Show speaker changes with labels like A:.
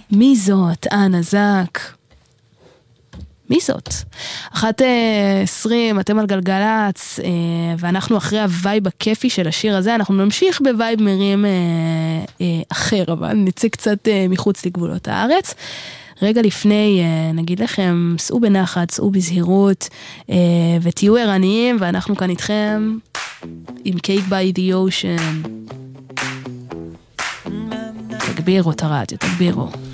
A: מי זאת? אנה זק. מי זאת? 1:20, אתם על גלגלץ, ואנחנו אחרי הווייב הכיפי של השיר הזה, אנחנו נמשיך בווייב מרים אחר, אבל נצא קצת מחוץ לגבולות הארץ. רגע לפני, נגיד לכם, סעו בנחת, סעו בזהירות, ותהיו ערניים, ואנחנו כאן איתכם עם Cake by the Ocean. תגבירו את הרדיו, תגבירו.